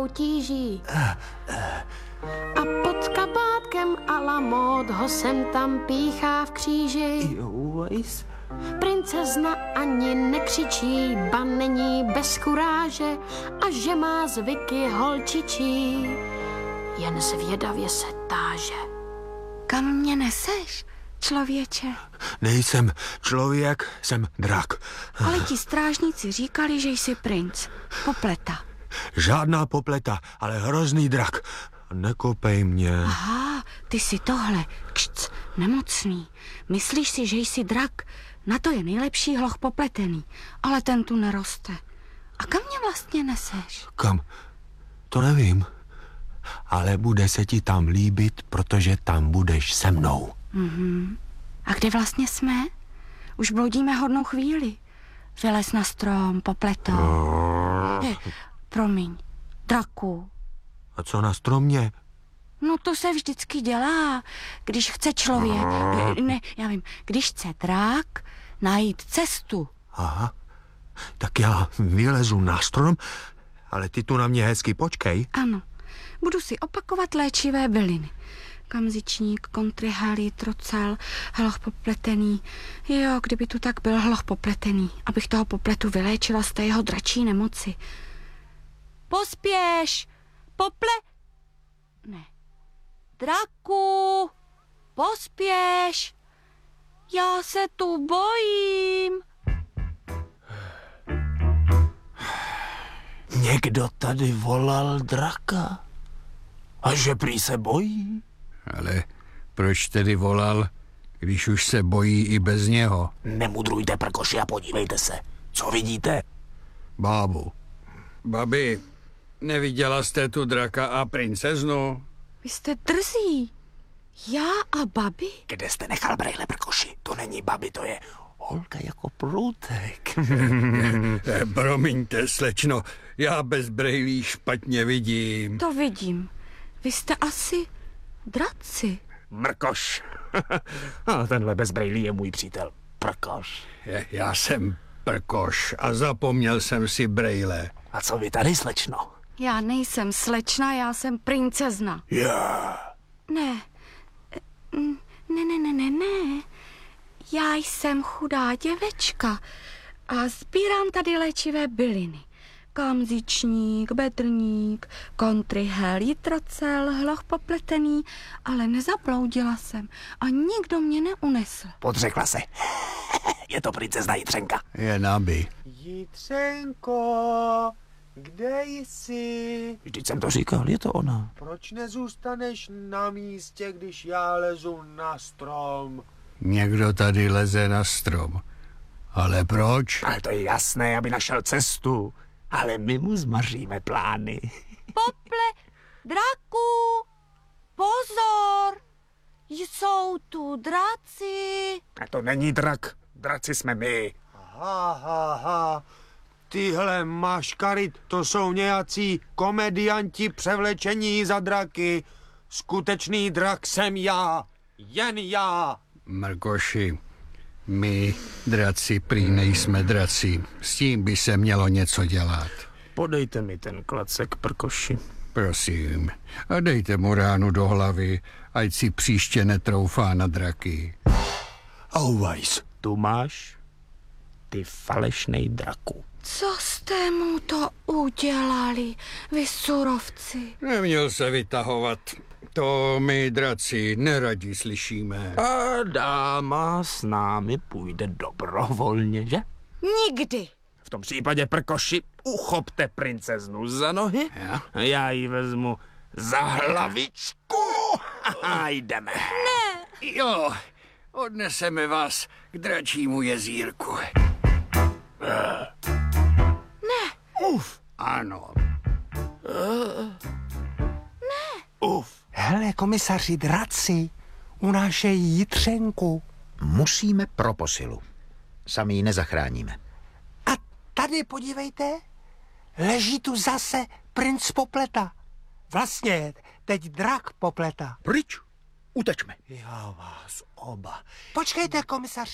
tíží. A pod kabátkem a la mód ho sem tam píchá v kříži. Princezna ani nekřičí, ba není bez kuráže a že má zvyky holčičí, jen zvědavě se táže. Kam mě neseš, člověče? Nejsem člověk, jsem drak. Ale ti strážníci říkali, že jsi princ. Popleta. Žádná popleta, ale hrozný drak. Nekopej mě. Aha, ty jsi tohle, kšc, nemocný. Myslíš si, že jsi drak? Na to je nejlepší hloch popletený, ale ten tu neroste. A kam mě vlastně neseš? Kam? To nevím. Ale bude se ti tam líbit, protože tam budeš se mnou. A kde vlastně jsme? Už bloudíme hodnou chvíli. Vylez na strom, popleto. Promiň, draku. A co na stromě? No to se vždycky dělá, když chce člověk, ne, já vím, když chce drak najít cestu. Aha, tak já vylezu na strom, ale ty tu na mě hezky počkej. Ano, budu si opakovat léčivé byliny. Kamzičník, kontryhalí, trocel, hloch popletený. Jo, kdyby tu tak byl hloch popletený, abych toho popletu vyléčila z té jeho dračí nemoci. Pospěš! Ne. Draku! Pospěš! Já se tu bojím. Někdo tady volal draka. A že prý se bojí? Ale proč tedy volal, když už se bojí i bez něho? Nemudrujte, prkoši, a podívejte se. Co vidíte? Bábu. Babi, neviděla jste tu draka a princeznu? Vy jste drzí. Já a babi? Kde jste nechal brejle, prkoši? To není babi, to je holka jako průtek. Promiňte, slečno, já bez brejlí špatně vidím. To vidím. Vy jste asi draci. Mrkoš. A tenhle bez brejlí je můj přítel. Prkoš. Já jsem prkoš a zapomněl jsem si brejle. A co vy tady, slečno? Já nejsem slečna, já jsem princezna. Ne. Ne. Já jsem chudá děvečka a sbírám tady léčivé byliny. Kamzičník, bedrník, kontryhel, jitrocel, hloch popletený, ale nezabloudila jsem a nikdo mě neunesl. Podřekla se. Je to princezna Jitřenka. Je Nabi. Jitřenko, kde jsi? Vždyť jsem to říkal, je to ona. Proč nezůstaneš na místě, když já lezu na strom? Někdo tady leze na strom. Ale proč? Ale to je jasné, aby našel cestu. Ale my mu zmaříme plány. Draku, pozor, jsou tu draci. A to není drak, draci jsme my. Ha. Tyhle maškary, to jsou nějací komedianti převlečení za draky. Skutečný drak jsem já, jen já. Mrkoši, my, draci, prý nejsme draci. S tím by se mělo něco dělat. Podejte mi ten klacek, prkoši. Prosím, a dejte mu ránu do hlavy, ať si příště netroufá na draky. Auweis, tu máš, ty falešnej draku. Co jste mu to udělali, vy surovci? Neměl se vytahovat. To my, draci, neradi slyšíme. A dáma s námi půjde dobrovolně, že? Nikdy. V tom případě, prkoši, uchopte princeznu za nohy. Já ji vezmu za hlavičku a jdeme. Ne. Jo, odneseme vás k dračímu jezírku. Ne. Uf. Ano. Uf. Hele, komisaři draci, unášejí Jitřenku. Musíme pro posilu. Sami ji nezachráníme. A tady, podívejte, leží tu zase princ Popleta. Vlastně, teď drak Popleta. Pryč, utečme. Já vás oba. Počkejte, komisaři,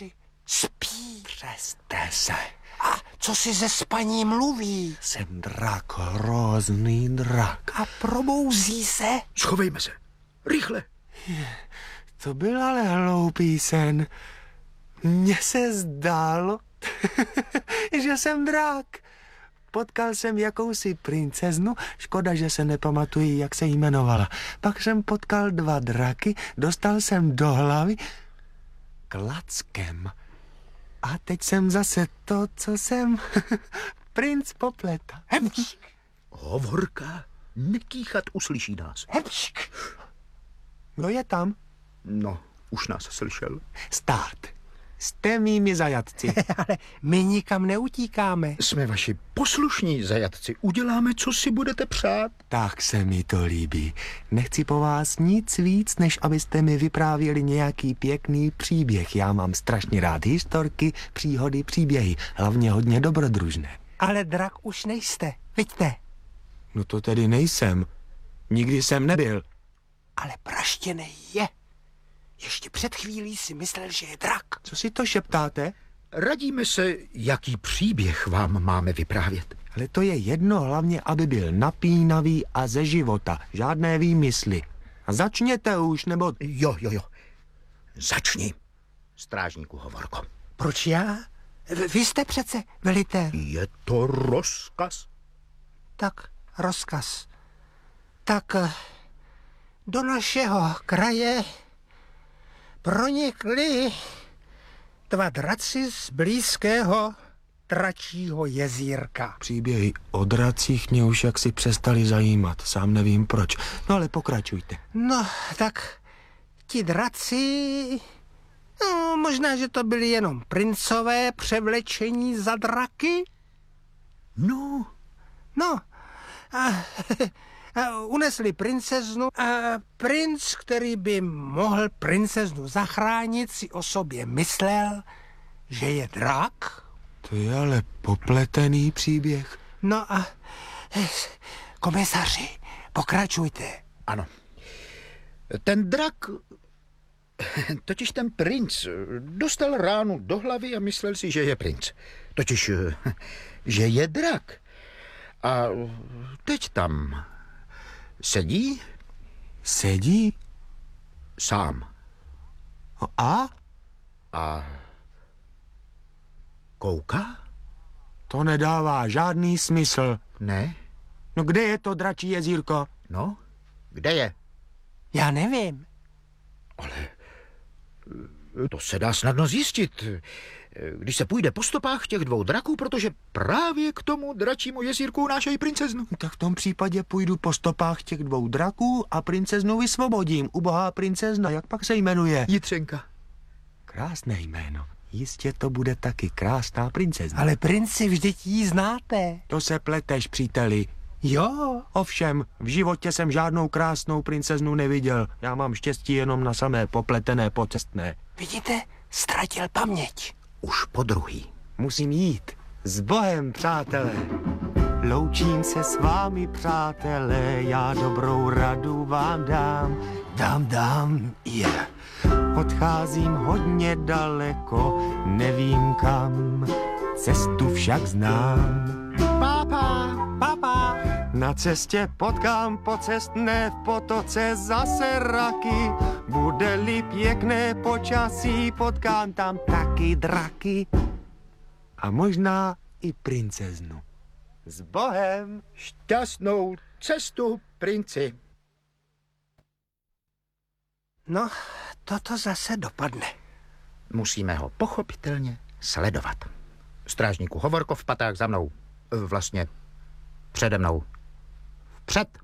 Spí. Přeste se. A co si ze spaní mluví? Jsem drak, hrozný drak. A probouzí se? Schovejme se. Rychle. To byl ale hloupý sen. Mně se zdálo, že jsem drak. Potkal jsem jakousi princeznu, škoda, že se nepamatuji, jak se jmenovala. Pak jsem potkal 2 draky, dostal jsem do hlavy klackem. A teď jsem zase to, co jsem. Princ Popleta. Hepčík, Hovorka, nekýchat, uslyší nás. hepčík. Kdo je tam? No, už nás slyšel. Stát. Jste mými zajatci. Ale my nikam neutíkáme. Jsme vaši poslušní zajatci. Uděláme, co si budete přát. Tak se mi to líbí. Nechci po vás nic víc, než abyste mi vyprávěli nějaký pěkný příběh. Já mám strašně rád historky, příhody, příběhy. Hlavně hodně dobrodružné. Ale drak už nejste, vidíte. No to tedy nejsem. Nikdy jsem nebyl. Ale praštěnej je. Ještě před chvílí si myslel, že je drak. Co si to šeptáte? Radíme se, jaký příběh vám máme vyprávět. Ale to je jedno, hlavně, aby byl napínavý a ze života. Žádné výmysly. A začněte už, nebo... Jo. Začni, strážníku Hovorko. Proč já? Vy jste přece velitel. Je to rozkaz. Tak, rozkaz. Tak do našeho kraje pronikli 2 draci z blízkého Dračího jezírka. Příběhy o dracích mě už jaksi přestali zajímat. Sám nevím proč. No ale pokračujte. No, tak ti draci... No, možná, že to byly jenom princové převlečení za draky? No, A unesli princeznu a princ, který by mohl princeznu zachránit, si o sobě myslel, že je drak. To je ale popletený příběh. No a komisaři, pokračujte. ano. Ten drak, totiž ten princ, dostal ránu do hlavy a myslel si, že je princ. Totiž, že je drak. A teď tam sedí Sedí? sám A? a kouká? To nedává žádný smysl. Ne? No kde je to dračí jezírko? No, kde je? Já nevím. Ale to se dá snadno zjistit, když se půjde po stopách těch 2 draků, protože právě k tomu dračímu jezírku unášejí princeznu. Tak v tom případě půjdu po stopách těch 2 draků a princeznu vysvobodím. Ubohá princezna, jak pak se jmenuje? Jitřenka. Krásné jméno. Jistě to bude taky krásná princezna. Ale princi, vždyť jí znáte. To se pleteš, příteli. Jo, Ovšem, v životě jsem žádnou krásnou princeznu neviděl. Já mám štěstí jenom na samé popletené pocestné. vidíte, ztratil paměť. Už podruhý. Musím jít. S Bohem, přátelé. Loučím se s vámi, přátelé, já dobrou radu vám dám. Dám, je. Odcházím hodně daleko, nevím kam, cestu však znám. Pápa, na cestě potkám pocestné, v potoce zase raky. Bude-li pěkné počasí, potkám tam taky draky. A možná i princeznu. S Bohem! Šťastnou cestu, princi. No, toto zase dopadne. Musíme ho pochopitelně sledovat. Strážníku Hovorko v patách za mnou. Vlastně přede mnou. Vpřed.